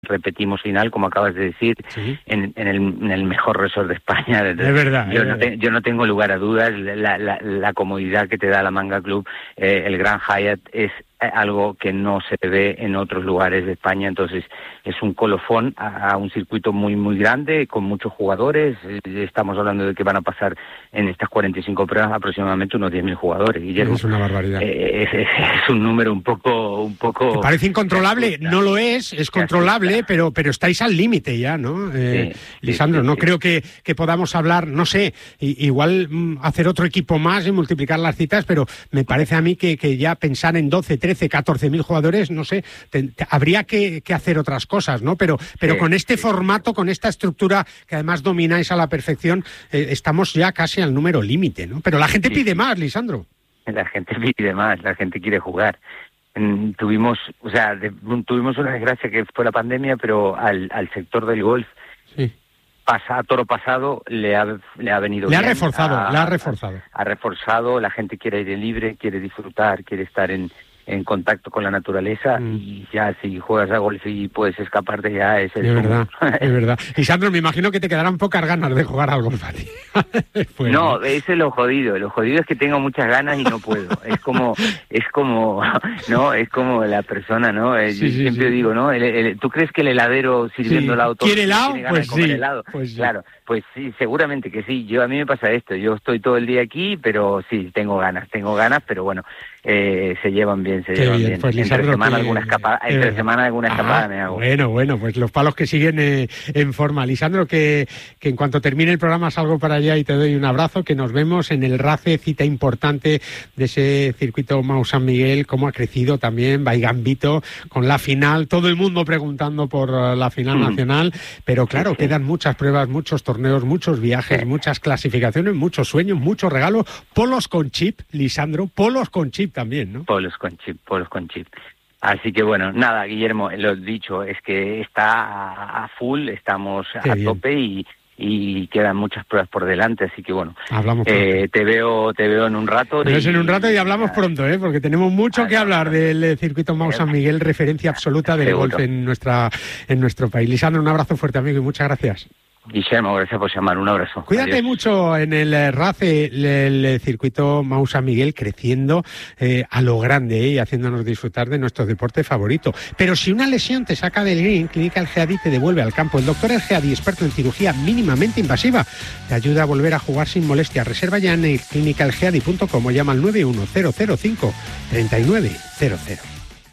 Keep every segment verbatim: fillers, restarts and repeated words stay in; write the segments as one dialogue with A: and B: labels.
A: repetimos final, como acabas de decir, sí. en, en, el, en el mejor resort de España.
B: Es verdad.
A: Yo,
B: es
A: no,
B: verdad.
A: te, yo no tengo lugar a dudas, la, la, la comodidad que te da la Manga Club, eh, el Grand Hyatt, es algo que no se ve en otros lugares de España, entonces es un colofón a, a un circuito muy muy grande, con muchos jugadores. Estamos hablando de que van a pasar en estas cuarenta y cinco pruebas aproximadamente unos diez mil jugadores, Guillermo.
B: Es una barbaridad.
A: Eh, es, es, es un número un poco... un poco.
B: Que parece incontrolable, no lo es, es controlable, pero, pero estáis al límite ya, ¿no? Eh, sí, Lisandro, sí, sí, no sí. creo que, que podamos hablar, no sé, igual mm, hacer otro equipo más y multiplicar las citas, pero me parece a mí que, que ya pensar en doce, trece, catorce mil jugadores, no sé, te, te, habría que, que hacer otras cosas, ¿no? Pero, pero sí, con este sí. formato, con esta estructura que además domináis a la perfección, eh, estamos ya casi al número límite, ¿no? Pero la gente sí. pide más, Lisandro.
A: La gente pide más, la gente quiere jugar. Mm, tuvimos, o sea, de, tuvimos una desgracia que fue la pandemia, pero al, al sector del golf, sí. pasa, toro pasado, le ha, le ha venido
B: le
A: bien.
B: Ha reforzado,
A: a,
B: le ha reforzado.
A: Ha, ha reforzado, la gente quiere aire libre, quiere disfrutar, quiere estar en, en contacto con la naturaleza, mm. y ya si juegas a golf y puedes escaparte ya es el...
B: Es verdad, es verdad. Lisandro, me imagino que te quedarán pocas ganas de jugar al golf a ti.
A: Pues, no, ¿no? Ese es lo jodido, lo jodido es que tengo muchas ganas y no puedo. Es como, es como, no, es como la persona, ¿no? Sí, Yo sí, siempre sí. digo, ¿no? El, el, ¿Tú crees que el heladero sirviendo
B: sí.
A: helado todo
B: ¿Quiere helado?
A: tiene ganas
B: Pues
A: de comer
B: sí,
A: helado?
B: Pues sí.
A: Claro, pues sí, seguramente que sí. Yo a mí me pasa esto, yo estoy todo el día aquí, pero sí, tengo ganas, tengo ganas, pero bueno, eh, se llevan bien, se Qué llevan bien. bien.
B: Pues,
A: entre
B: Lisandro,
A: semana
B: que...
A: alguna escapada, entre eh, semana alguna ah, escapada me hago.
B: Bueno, bueno, pues los palos que siguen eh, en forma. Lisandro, que, que en cuanto termine el programa salgo para allá y te doy un abrazo, que nos vemos en el RACE, cita importante de ese circuito Mau San Miguel, cómo ha crecido también Baigambito con la final, todo el mundo preguntando por la final mm. nacional, pero claro, sí, sí. quedan muchas pruebas, muchos torneos, muchos viajes, sí. muchas clasificaciones, muchos sueños, muchos regalos, polos con chip, Lisandro, polos con chip también, ¿no?
A: Polos con chip, polos con chip. Así que bueno, nada, Guillermo, lo dicho, es que está a full, estamos Qué a bien. tope y y quedan muchas pruebas por delante, así que bueno,
B: hablamos
A: eh, te veo te veo en un rato.
B: Te ves en un rato y hablamos pronto, ¿eh? Porque tenemos mucho ah, que no, hablar no, del circuito Mau San Miguel, referencia absoluta del seguro. golf en nuestra en nuestro país. Lisandro, un abrazo fuerte, amigo, y muchas gracias.
A: Guillermo, gracias por llamar, un abrazo.
B: Cuídate Adiós. mucho en el RACE, el, el circuito Mau San Miguel, creciendo eh, a lo grande eh, y haciéndonos disfrutar de nuestro deporte favorito. Pero si una lesión te saca del green, Clínica El Geadi te devuelve al campo. El doctor El Geadi, experto en cirugía mínimamente invasiva, te ayuda a volver a jugar sin molestia. Reserva ya en clínica el geadi punto com o llama al nueve uno cero cero cinco tres nueve cero cero.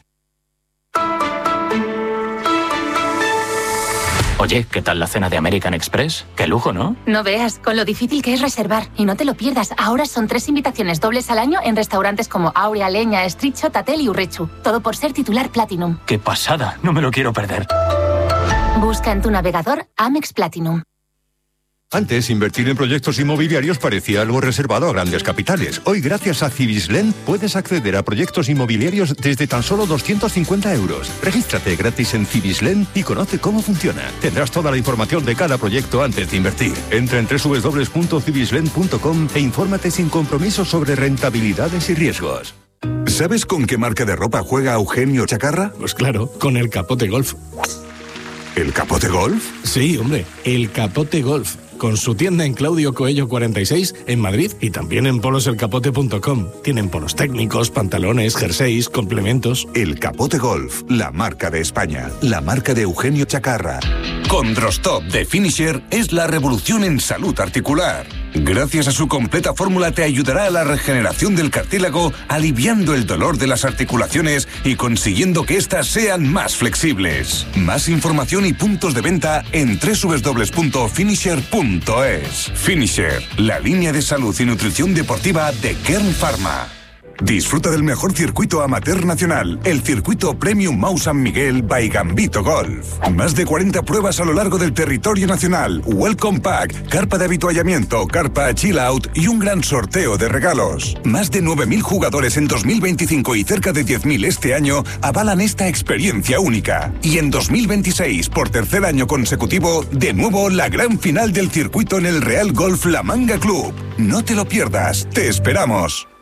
C: Oye, ¿qué tal la cena de American Express? Qué lujo, ¿no?
D: No veas, con lo difícil que es reservar. Y no te lo pierdas, ahora son tres invitaciones dobles al año en restaurantes como Aurea, Leña, Street Shot, Tatel y Urrechu. Todo por ser titular Platinum.
C: ¡Qué pasada! No me lo quiero perder.
D: Busca en tu navegador Amex Platinum.
E: Antes, invertir en proyectos inmobiliarios parecía algo reservado a grandes capitales. Hoy, gracias a Cibislen, puedes acceder a proyectos inmobiliarios desde tan solo doscientos cincuenta euros. Regístrate gratis en Cibislen y conoce cómo funciona. Tendrás toda la información de cada proyecto antes de invertir. Entra en doble u doble u doble u punto cibislen punto com e infórmate sin compromiso sobre rentabilidades y riesgos.
F: ¿Sabes con qué marca de ropa juega Eugenio Chacarra?
G: Pues claro, con el Capote Golf.
F: ¿El Capote Golf?
G: Sí, hombre, el Capote Golf. Con su tienda en Claudio Coello cuarenta y seis en Madrid y también en polos el capote punto com. Tienen polos técnicos, pantalones, jerseys, complementos.
F: El Capote Golf, la marca de España, la marca de Eugenio Chacarra.
H: Con Drostop de Finisher es la revolución en salud articular. Gracias a su completa fórmula te ayudará a la regeneración del cartílago, aliviando el dolor de las articulaciones y consiguiendo que éstas sean más flexibles. Más información y puntos de venta en doble u doble u doble u punto finisher punto es. Finisher, la línea de salud y nutrición deportiva de Kern Pharma.
F: Disfruta del mejor circuito amateur nacional, el circuito Premium Mau San Miguel by Gambito Golf. Más de cuarenta pruebas a lo largo del territorio nacional, Welcome Pack, carpa de habituallamiento, carpa Chill Out y un gran sorteo de regalos. Más de nueve mil jugadores en dos mil veinticinco y cerca de diez mil este año avalan esta experiencia única. Y en dos mil veintiséis, por tercer año consecutivo, de nuevo la gran final del circuito en el Real Golf La Manga Club. No te lo pierdas, te esperamos.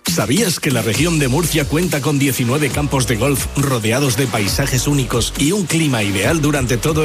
G: ¿Sabías que la región de Murcia cuenta con diecinueve campos de golf rodeados de paisajes únicos y un clima ideal durante todo el